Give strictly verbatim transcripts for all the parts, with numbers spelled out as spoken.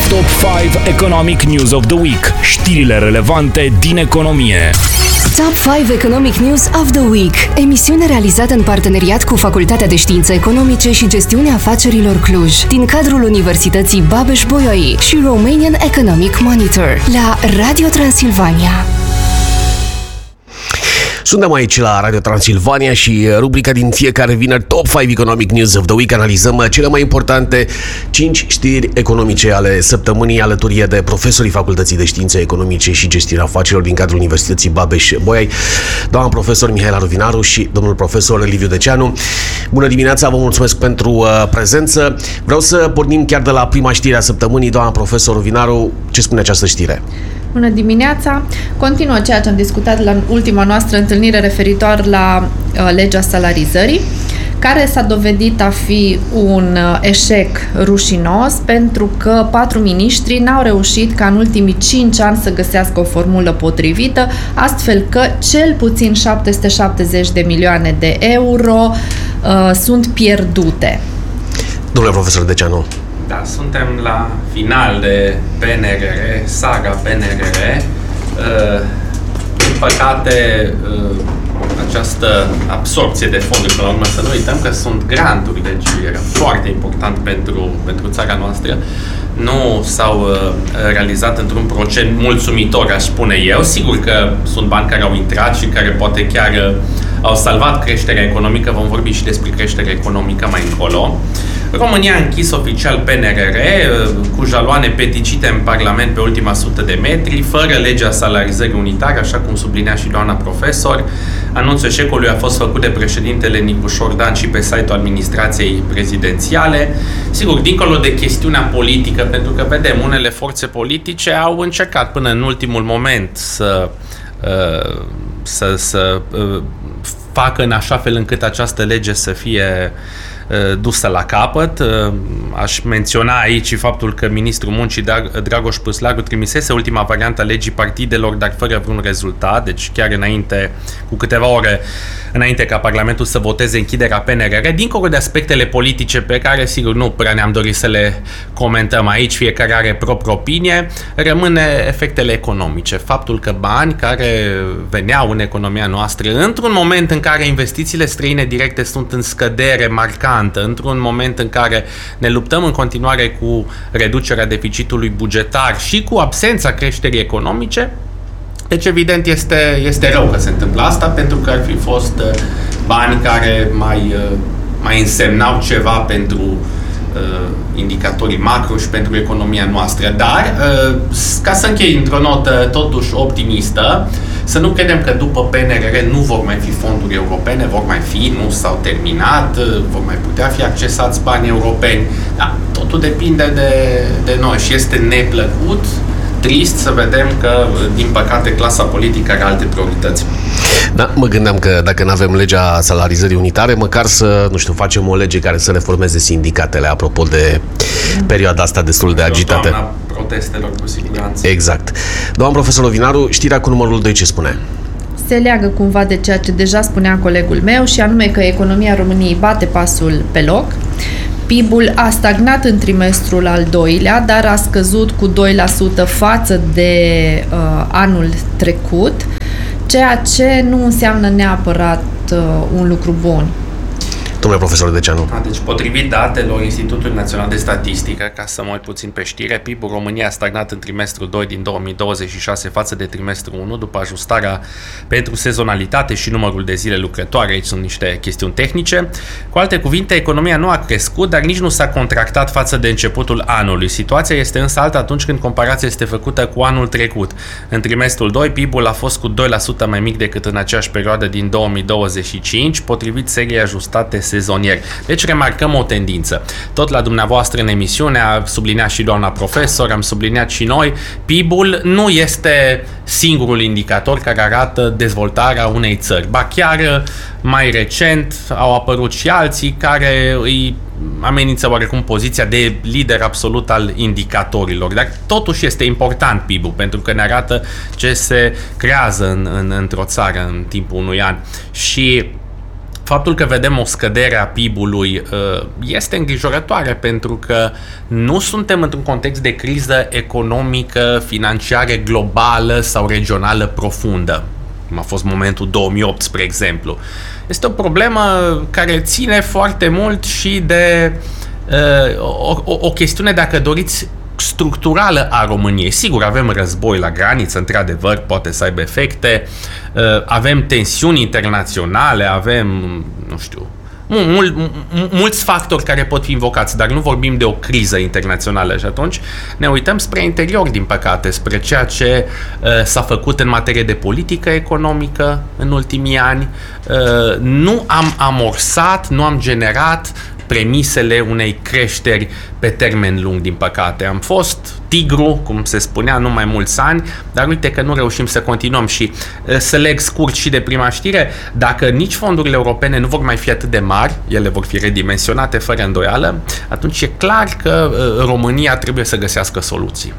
Top cinci Economic News of the Week. Știrile relevante din economie. Top cinci Economic News of the Week, emisiune realizată în parteneriat cu Facultatea de Științe Economice și Gestiunea Afacerilor Cluj, din cadrul Universității Babeș-Bolyai și Romanian Economic Monitor, la Radio Transilvania. Suntem aici la Radio Transilvania și rubrica din fiecare vineri Top cinci Economic News of the Week. Analizăm cele mai importante cinci știri economice ale săptămânii, alături de profesorii Facultății de Științe Economice și Gestiunea Afacerilor din cadrul Universității Babeș-Bolyai, doamna profesor Mihaela Rovinaru și domnul profesor Liviu Deceanu. Bună dimineața, vă mulțumesc pentru uh, prezență. Vreau să pornim chiar de la prima știre a săptămânii. Doamna profesor Rovinaru, ce spune această știre? Bună dimineața! Continuă ceea ce am discutat la ultima noastră întâlnire referitor la uh, legea salarizării, care s-a dovedit a fi un uh, eșec rușinos pentru că patru miniștri n-au reușit ca în ultimii cinci ani să găsească o formulă potrivită, astfel că cel puțin șapte sute șaptezeci de milioane de euro uh, sunt pierdute. Domnule profesor Deceanu. Da, suntem la final de P N R R, saga P N R R. Din păcate, această absorpție de fonduri, până la urmă, să nu uităm că sunt granturi, deci era foarte important pentru, pentru țara noastră, nu s-au realizat într-un procent mulțumitor, aș spune eu. Sigur că sunt bani care au intrat și care poate chiar au salvat creșterea economică, vom vorbi și despre creșterea economică mai încolo. România a închis oficial P N R R cu jaloane peticite în Parlament pe ultima sută de metri, fără legea salarizării unitare, așa cum sublinea și doamna profesor. Anunțul eșecului a fost făcut de președintele Nicu Șordan și pe site-ul administrației prezidențiale. Sigur, dincolo de chestiunea politică, pentru că vedem, unele forțe politice au încercat până în ultimul moment să, să, să facă în așa fel încât această lege să fie dusă la capăt. Aș menționa aici faptul că ministrul muncii Dragoș Păslaru trimisese ultima variantă a legii partidelor, dar fără vreun rezultat, deci chiar înainte, cu câteva ore înainte ca Parlamentul să voteze închiderea P N R R, dincolo de aspectele politice pe care, sigur, nu prea ne-am dorit să le comentăm aici, fiecare are proprie opinie, rămâne efectele economice. Faptul că bani care veneau în economia noastră, într-un moment în care investițiile străine directe sunt în scădere marcantă, într-un moment în care ne luptăm în continuare cu reducerea deficitului bugetar și cu absența creșterii economice, deci evident este, este rău că se întâmplă asta, pentru că ar fi fost uh, bani care mai, uh, mai însemnau ceva pentru uh, indicatorii macro și pentru economia noastră. Dar, uh, ca să închei într-o notă totuși optimistă, să nu credem că după P N R R nu vor mai fi fonduri europene, vor mai fi, nu s-au terminat, vor mai putea fi accesați bani europeni. Da, totul depinde de, de noi și este neplăcut, trist să vedem că, din păcate, clasa politică are alte priorități. Da, mă gândeam că dacă nu avem legea salarizării unitare, măcar să, nu știu, facem o lege care să reformeze sindicatele, apropo de perioada asta destul de agitată. Doamna protestelor, cu siguranță. Exact. Doamna profesor Rovinaru, știrea cu numărul doi ce spune? Se leagă cumva de ceea ce deja spunea colegul meu, și anume că economia României bate pasul pe loc. P I B-ul a stagnat în trimestrul al doilea, dar a scăzut cu doi la sută față de uh, anul trecut, ceea ce nu înseamnă neapărat uh, un lucru bun. Domnule profesor Deceanu. A, deci, potrivit datelor Institutului Național de Statistică, ca să mă uit puțin pe știre, P I B-ul României a stagnat în trimestrul doi din două mii douăzeci și șase față de trimestrul unu, după ajustarea pentru sezonalitate și numărul de zile lucrătoare. Aici sunt niște chestiuni tehnice. Cu alte cuvinte, economia nu a crescut, dar nici nu s-a contractat față de începutul anului. Situația este însă alta atunci când comparația este făcută cu anul trecut. În trimestrul doi, P I B-ul a fost cu doi la sută mai mic decât în aceeași perioadă din două mii douăzeci și cinci, potrivit seriei ajustate sezonieri. Deci remarcăm o tendință. Tot la dumneavoastră în emisiune a subliniat și doamna profesor, am subliniat și noi, P I B-ul nu este singurul indicator care arată dezvoltarea unei țări. Ba chiar mai recent au apărut și alții care îi amenință oarecum poziția de lider absolut al indicatorilor. Dar totuși este important P I B-ul, pentru că ne arată ce se creează în, în, într-o țară în timpul unui an. Și faptul că vedem o scădere a P I B-ului este îngrijorătoare pentru că nu suntem într-un context de criză economică, financiară, globală sau regională profundă, cum a fost momentul două mii opt, spre exemplu. Este o problemă care ține foarte mult și de o, o, o chestiune, dacă doriți, structurală a României. Sigur, avem război la graniță, într-adevăr, poate să aibă efecte, avem tensiuni internaționale, avem, nu știu, mul, mulți factori care pot fi invocați, dar nu vorbim de o criză internațională și atunci ne uităm spre interior, din păcate, spre ceea ce uh, s-a făcut în materie de politică economică în ultimii ani. Uh, nu am amorsat, nu am generat premisele unei creșteri pe termen lung, din păcate. Am fost tigru, cum se spunea, nu mai mulți ani, dar uite că nu reușim să continuăm. Și să leg scurt și de prima știre, dacă nici fondurile europene nu vor mai fi atât de mari, ele vor fi redimensionate fără îndoială, atunci e clar că România trebuie să găsească soluții.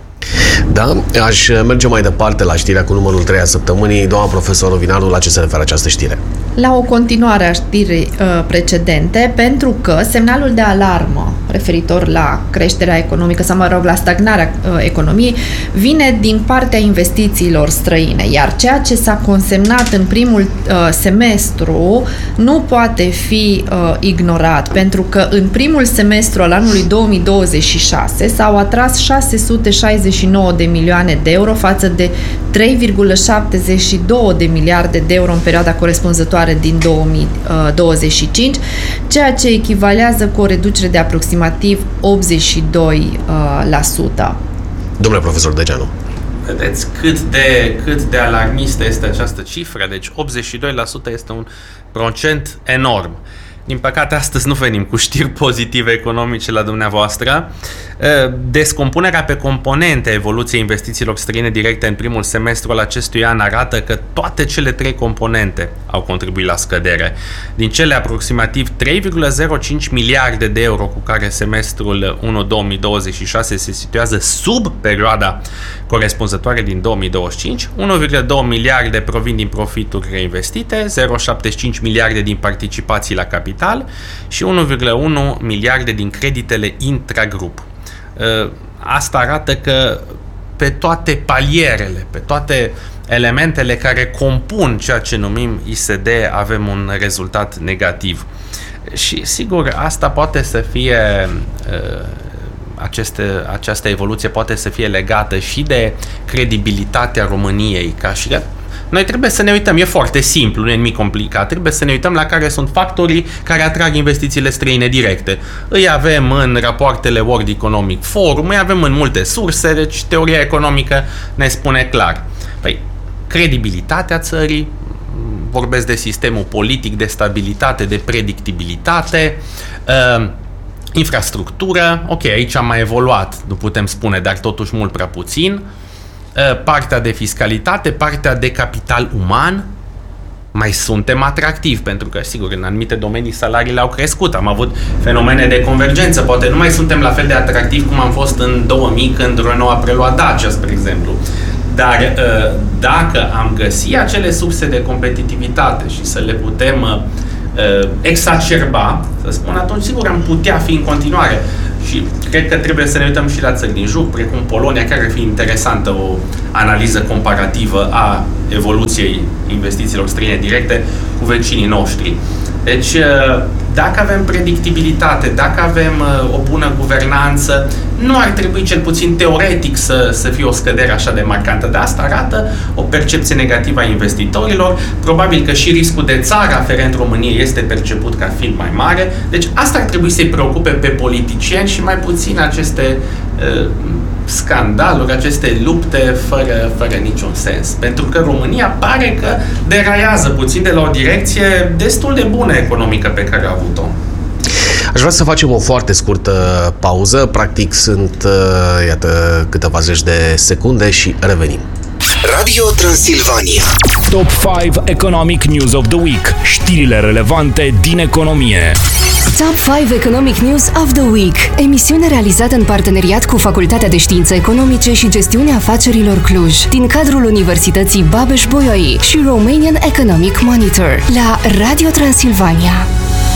Da, aș merge mai departe la știrea cu numărul trei a săptămânii. Doamna profesor Ovinardu, la ce se referă această știre? La o continuare a știrii uh, precedente, pentru că semnalul de alarmă referitor la creșterea economică, sau mă rog, la stagnarea uh, economiei, vine din partea investițiilor străine, iar ceea ce s-a consemnat în primul uh, semestru nu poate fi uh, ignorat, pentru că în primul semestru al anului două mii douăzeci și șase s-au atras șase sute șaizeci și nouă de milioane de euro față de trei virgulă șaptezeci și doi de miliarde de euro în perioada corespunzătoare din două mii douăzeci și cinci, ceea ce echivalează cu o reducere de aproximativ optzeci și doi la sută. Domnule profesor Degeanu. Vedeți cât de, cât de alarmistă este această cifră, deci optzeci și doi la sută este un procent enorm. Din păcate, astăzi nu venim cu știri pozitive economice la dumneavoastră. Descompunerea pe componente a evoluției investițiilor străine directe în primul semestru al acestui an arată că toate cele trei componente au contribuit la scădere. Din cele aproximativ trei virgulă zero cinci miliarde de euro cu care semestrul unu două mii douăzeci și șase se situează sub perioada corespunzătoare din două mii douăzeci și cinci, unu virgulă doi miliarde provin din profituri reinvestite, zero virgulă șaptezeci și cinci miliarde din participații la capital și unu virgulă unu miliarde din creditele intragrup. Asta arată că pe toate palierele, pe toate elementele care compun ceea ce numim I S D, avem un rezultat negativ. Și sigur, asta poate să fie, aceste, această evoluție poate să fie legată și de credibilitatea României ca și... Noi trebuie să ne uităm, e foarte simplu, nu e nimic complicat, trebuie să ne uităm la care sunt factorii care atrag investițiile străine directe. Îi avem în rapoartele World Economic Forum, îi avem în multe surse, deci teoria economică ne spune clar. Păi, credibilitatea țării, vorbesc de sistemul politic, de stabilitate, de predictibilitate, uh, infrastructură, ok, aici am mai evoluat, nu putem spune, dar totuși mult prea puțin. Partea de fiscalitate, partea de capital uman, mai suntem atractivi, pentru că, sigur, în anumite domenii salariile au crescut, am avut fenomene de convergență, poate nu mai suntem la fel de atractivi cum am fost în două mii, când Renault a preluat Dacia, spre exemplu. Dar dacă am găsit acele surse de competitivitate și să le putem exacerba, să spun, atunci, sigur, am putea fi în continuare. Și cred că trebuie să ne uităm și la țări din jur, precum Polonia, care ar fi interesantă o analiză comparativă a evoluției investițiilor străine directe cu vecinii noștri. Deci, dacă avem predictibilitate, dacă avem o bună guvernanță, nu ar trebui, cel puțin teoretic, să, să fie o scădere așa de marcantă. De asta arată o percepție negativă a investitorilor. Probabil că și riscul de țară aferent României este perceput ca fiind mai mare. Deci asta ar trebui să-i preocupe pe politicieni și mai puțin aceste uh, scandaluri, aceste lupte fără, fără niciun sens. Pentru că România pare că deraiază puțin de la o direcție destul de bună economică pe care a avut-o. Aș vrea să facem o foarte scurtă pauză. Practic sunt, iată, câteva zeci de secunde și revenim. Radio Transilvania. Top cinci Economic News of the Week. Știrile relevante din economie. Top cinci Economic News of the Week. Emisiune realizată în parteneriat cu Facultatea de Științe Economice și Gestiunea Afacerilor Cluj, din cadrul Universității Babeș-Bolyai și Romanian Economic Monitor, la Radio Transilvania.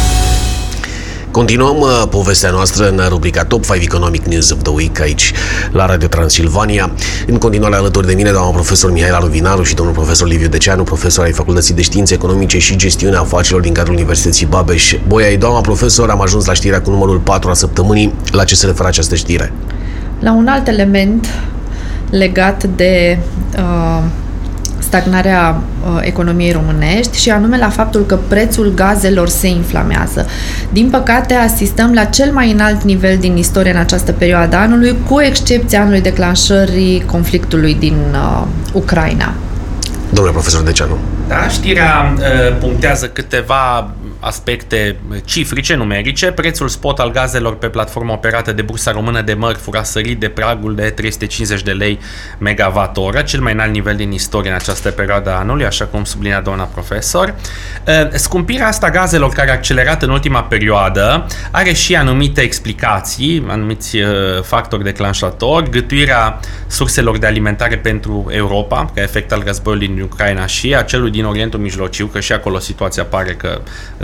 Continuăm uh, povestea noastră în rubrica Top cinci Economic News of the Week aici la Radio Transilvania. În continuare alături de mine doamna profesor Mihaela Rovinaru și domnul profesor Liviu Deceanu, profesor ai Facultății de Științe Economice și Gestiunea Afacerilor din cadrul Universității Babeș-Bolyai. Doamna profesor, am ajuns la știrea cu numărul patru a săptămânii. La ce se referă această știre? La un alt element legat de uh, stagnarea uh, economiei românești și anume la faptul că prețul gazelor se inflamează. Din păcate, asistăm la cel mai înalt nivel din istorie în această perioadă a anului, cu excepția anului declanșării conflictului din uh, Ucraina. Domnule profesor Deceanu. Da, știrea uh, punctează câteva aspecte cifrice, numerice. Prețul spot al gazelor pe platforma operată de Bursa Română de Mărfuri a sărit de pragul de trei sute cincizeci de lei megawatt-oră, cel mai înalt nivel din istorie în această perioadă a anului, așa cum sublinia doamna profesor. Scumpirea asta gazelor, care a accelerat în ultima perioadă, are și anumite explicații, anumiți factori declanșatori, gâtuirea surselor de alimentare pentru Europa, ca efect al războiului din Ucraina și a celui din Orientul Mijlociu, că și acolo situația pare că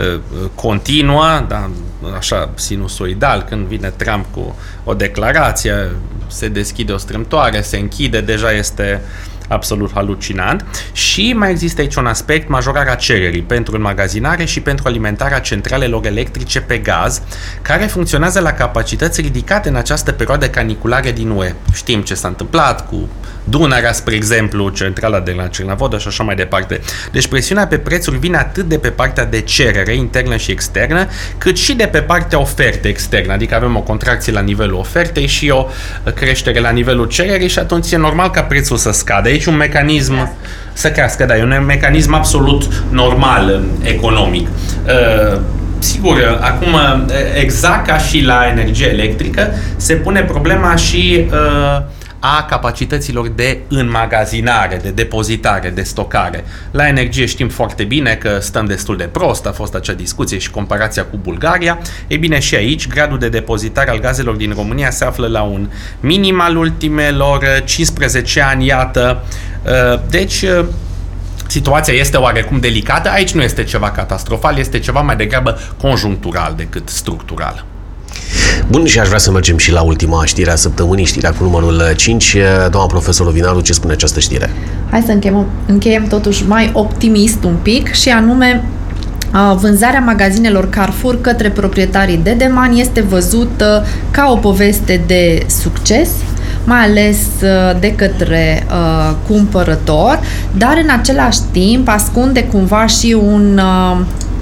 continuă, da, așa sinusoidal, când vine Trump cu o declarație, se deschide o strâmtoare, se închide, deja este absolut halucinant. Și mai există aici un aspect, majorarea cererii pentru înmagazinare și pentru alimentarea centralelor electrice pe gaz, care funcționează la capacități ridicate în această perioadă caniculare din U E. Știm ce s-a întâmplat cu Dunărea, spre exemplu, centrala de la Cernavodă și așa mai departe. Deci presiunea pe prețuri vine atât de pe partea de cerere internă și externă, cât și de pe partea oferte externă. Adică avem o contracție la nivelul ofertei și o creștere la nivelul cererii și atunci e normal ca prețul să scadă. Aici un mecanism să crească, da, e un mecanism absolut normal economic. Uh, Sigur, acum, exact ca și la energie electrică, se pune problema și uh, a capacităților de înmagazinare, de depozitare, de stocare. La energie știm foarte bine că stăm destul de prost, a fost acea discuție și comparația cu Bulgaria. Ei bine, și aici, gradul de depozitare al gazelor din România se află la un minim al ultimelor cincisprezece ani, iată. Deci, situația este oarecum delicată. Aici nu este ceva catastrofal, este ceva mai degrabă conjunctural decât structural. Bun, și aș vrea să mergem și la ultima știre a săptămânii, știrea cu numărul cinci. Doamna profesor Rovinaru, ce spune această știre? Hai să încheiem, încheiem totuși mai optimist un pic și anume vânzarea magazinelor Carrefour către proprietarii Dedeman este văzută ca o poveste de succes, mai ales de către uh, cumpărător, dar în același timp ascunde cumva și un uh,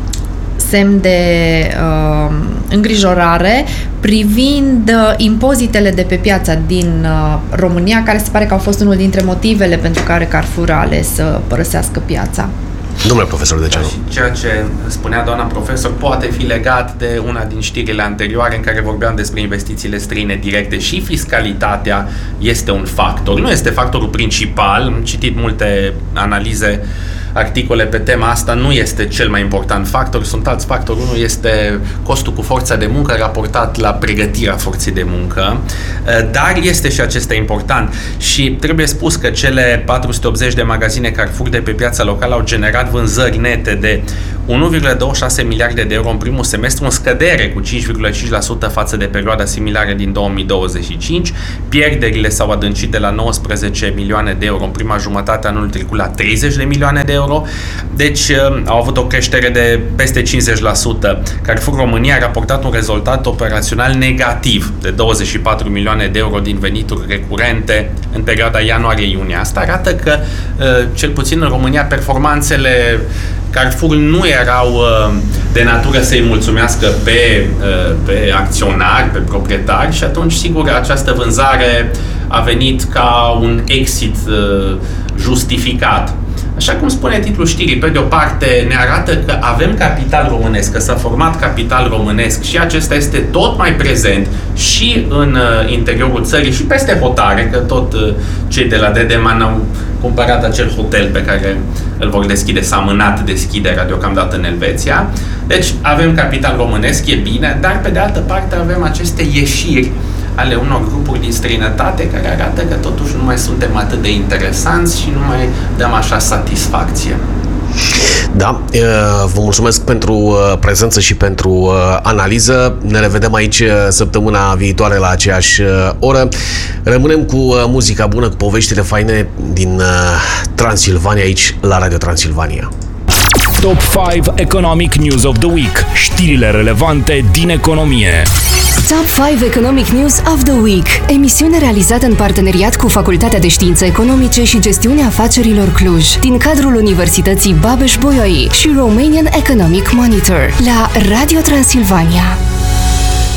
semn de uh, îngrijorare privind uh, impozitele de pe piața din uh, România, care se pare că au fost unul dintre motivele pentru care Carrefour a ales să părăsească piața. Domnule profesor Deceanu. Și ceea ce spunea doamna profesor poate fi legat de una din știrile anterioare în care vorbeam despre investițiile străine directe și fiscalitatea este un factor. Nu este factorul principal, am citit multe analize, articole pe tema asta, nu este cel mai important factor, sunt alți factori. Unul este costul cu forța de muncă raportat la pregătirea forței de muncă, dar este și acesta important și trebuie spus că cele patru sute optzeci de magazine Carrefour de pe piața locală au generat vânzări nete de unu virgulă douăzeci și șase miliarde de euro în primul semestru, în scădere cu cinci virgulă cinci la sută față de perioada similară din două mii douăzeci și cinci. Pierderile s-au adâncit de la nouăsprezece milioane de euro în prima jumătate a anului trecut la treizeci de milioane de euro. Deci au avut o creștere de peste cincizeci la sută. Carrefour România a raportat un rezultat operațional negativ de douăzeci și patru milioane de euro din venituri recurente în perioada ianuarie-iunie. Asta arată că, cel puțin în România, performanțele Carrefour nu erau de natură să-i mulțumească pe, pe acționari, pe proprietari și atunci, sigur, această vânzare a venit ca un exit justificat. Așa cum spune titlul știrii, pe de o parte ne arată că avem capital românesc, că s-a format capital românesc și acesta este tot mai prezent și în uh, interiorul țării și peste hotare, că tot uh, cei de la Dedeman au cumpărat acel hotel pe care îl vor deschide, s-a amânat deschiderea deocamdată în Elveția. Deci avem capital românesc, e bine, dar pe de altă parte avem aceste ieșiri ale unor grupuri din străinătate care arată că totuși nu mai suntem atât de interesanți și nu mai dăm așa satisfacție. Da, vă mulțumesc pentru prezență și pentru analiză. Ne revedem aici săptămâna viitoare la aceeași oră. Rămânem cu muzica bună, cu poveștile faine din Transilvania aici la Radio Transilvania. Top cinci Economic News of the Week. Știrile relevante din economie. Top cinci Economic News of the Week, emisiune realizată în parteneriat cu Facultatea de Științe Economice și Gestiunea Afacerilor Cluj, din cadrul Universității Babeș-Bolyai și Romanian Economic Monitor, la Radio Transilvania.